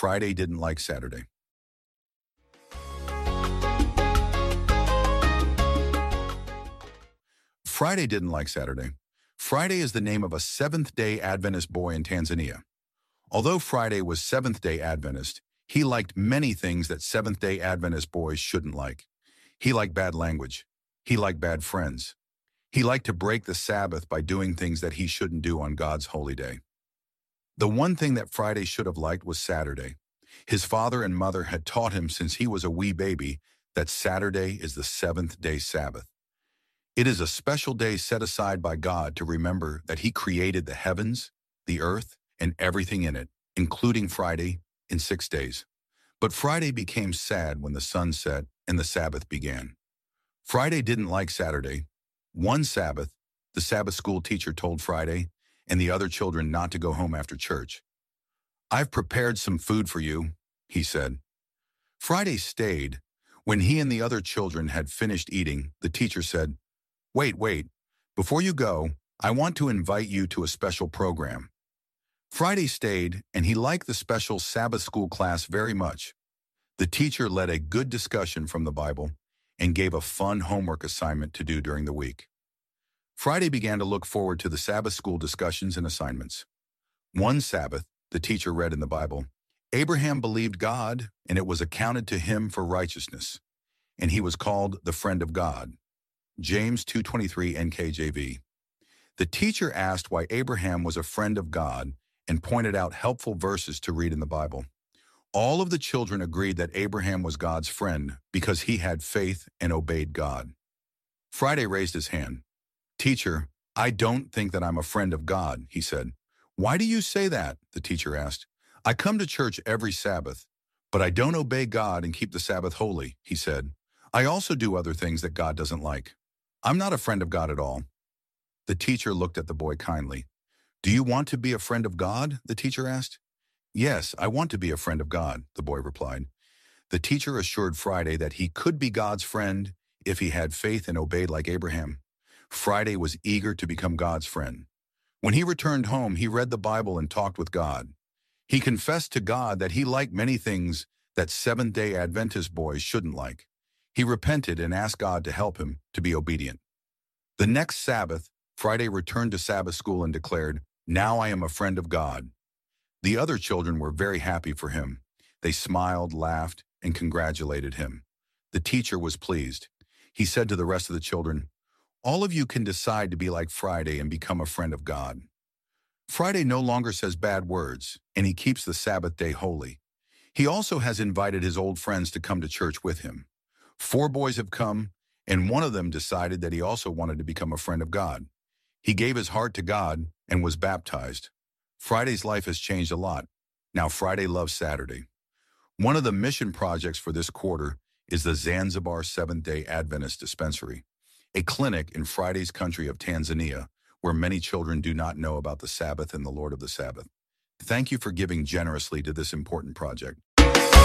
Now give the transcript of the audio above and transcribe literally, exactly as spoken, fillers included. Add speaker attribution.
Speaker 1: Friday didn't like Saturday. Friday didn't like Saturday. Friday is the name of a Seventh-day Adventist boy in Tanzania. Although Friday was Seventh-day Adventist, he liked many things that Seventh-day Adventist boys shouldn't like. He liked bad language. He liked bad friends. He liked to break the Sabbath by doing things that he shouldn't do on God's holy day. The one thing that Friday should have liked was Saturday. His father and mother had taught him since he was a wee baby that Saturday is the seventh-day Sabbath. It is a special day set aside by God to remember that he created the heavens, the earth, and everything in it, including Friday, in six days. But Friday became sad when the sun set and the Sabbath began. Friday didn't like Saturday. One Sabbath, the Sabbath school teacher told Friday and the other children not to go home after church. "I've prepared some food for you," he said. Friday stayed. When he and the other children had finished eating, the teacher said, Wait, wait, before you go, I want to invite you to a special program." Friday stayed, and he liked the special Sabbath school class very much. The teacher led a good discussion from the Bible and gave a fun homework assignment to do during the week. Friday began to look forward to the Sabbath school discussions and assignments. One Sabbath, the teacher read in the Bible, "Abraham believed God, and it was accounted to him for righteousness, and he was called the friend of God." James two twenty-three N K J V. The teacher asked why Abraham was a friend of God and pointed out helpful verses to read in the Bible. All of the children agreed that Abraham was God's friend because he had faith and obeyed God. Friday raised his hand. "Teacher, I don't think that I'm a friend of God," he said. "Why do you say that?" the teacher asked. "I come to church every Sabbath, but I don't obey God and keep the Sabbath holy," he said. "I also do other things that God doesn't like. I'm not a friend of God at all." The teacher looked at the boy kindly. "Do you want to be a friend of God?" the teacher asked. "Yes, I want to be a friend of God," the boy replied. The teacher assured Friday that he could be God's friend if he had faith and obeyed like Abraham. Friday was eager to become God's friend. When he returned home, he read the Bible and talked with God. He confessed to God that he liked many things that Seventh-day Adventist boys shouldn't like. He repented and asked God to help him to be obedient. The next Sabbath, Friday returned to Sabbath school and declared, "Now I am a friend of God." The other children were very happy for him. They smiled, laughed, and congratulated him. The teacher was pleased. He said to the rest of the children, "All of you can decide to be like Friday and become a friend of God." Friday no longer says bad words, and he keeps the Sabbath day holy. He also has invited his old friends to come to church with him. Four boys have come, and one of them decided that he also wanted to become a friend of God. He gave his heart to God and was baptized. Friday's life has changed a lot. Now Friday loves Saturday. One of the mission projects for this quarter is the Zanzibar Seventh-day Adventist Dispensary, a clinic in Friday's country of Tanzania where many children do not know about the Sabbath and the Lord of the Sabbath. Thank you for giving generously to this important project.